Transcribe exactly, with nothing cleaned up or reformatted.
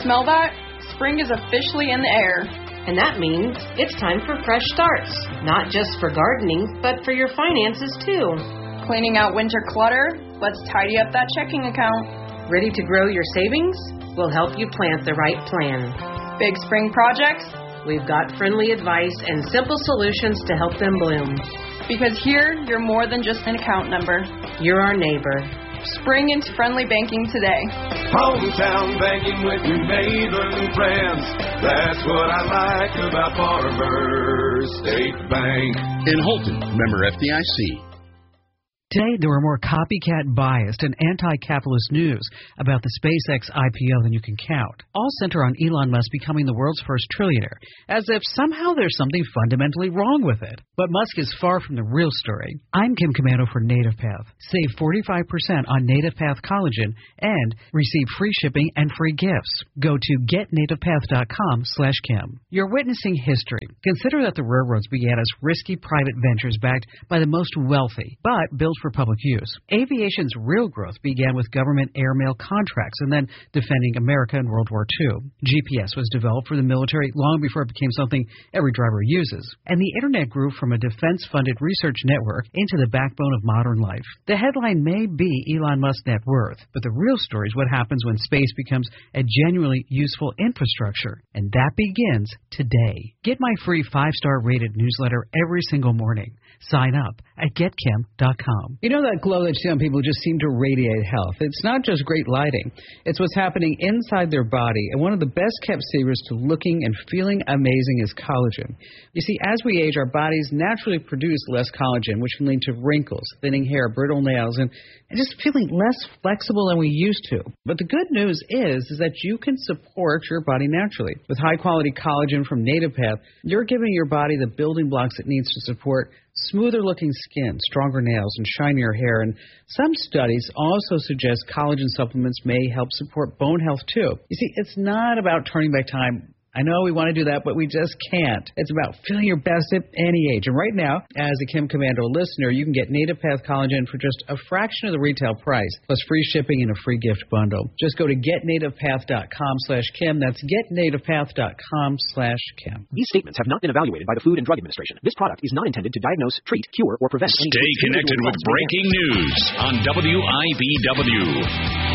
smell that? Spring is officially in the air. And that means it's time for fresh starts, not just for gardening, but for your finances too. Cleaning out winter clutter? Let's tidy up that checking account. Ready to grow your savings? We'll help you plant the right plan. Big spring projects? We've got friendly advice and simple solutions to help them bloom. Because here, you're more than just an account number. You're our neighbor. Spring into friendly banking today. Hometown banking with your neighbors and friends. That's what I like about Farmers State Bank. In Holton, member F D I C. Today, there are more copycat-biased and anti-capitalist news about the SpaceX I P O than you can count. All center on Elon Musk becoming the world's first trillionaire, as if somehow there's something fundamentally wrong with it. But Musk is far from the real story. I'm Kim Commando for NativePath. Save forty-five percent on NativePath collagen and receive free shipping and free gifts. Go to getnativepath.com slash Kim. You're witnessing history. Consider that the railroads began as risky private ventures backed by the most wealthy, but built for public use. Aviation's real growth began with government airmail contracts and then defending America in World War Two. G P S was developed for the military long before it became something every driver uses. And the Internet grew from a defense-funded research network into the backbone of modern life. The headline may be Elon Musk's net worth, but the real story is what happens when space becomes a genuinely useful infrastructure. And that begins today. Get my free five-star rated newsletter every single morning. Sign up at get kim dot com. You know that glow that you see on people just seem to radiate health. It's not just great lighting. It's what's happening inside their body. And one of the best kept secrets to looking and feeling amazing is collagen. You see, as we age, our bodies naturally produce less collagen, which can lead to wrinkles, thinning hair, brittle nails, and, and just feeling less flexible than we used to. But the good news is, is that you can support your body naturally. With high-quality collagen from NativePath, you're giving your body the building blocks it needs to support smoother-looking skin, stronger nails, and shinier hair. And some studies also suggest collagen supplements may help support bone health, too. You see, it's not about turning back time. I know we want to do that, but we just can't. It's about feeling your best at any age. And right now, as a Kim Commando listener, you can get NativePath collagen for just a fraction of the retail price, plus free shipping and a free gift bundle. Just go to getnativepath.com slash Kim. That's getnativepath.com slash Kim. These statements have not been evaluated by the Food and Drug Administration. This product is not intended to diagnose, treat, cure, or prevent. Stay connected with breaking news on W I B W.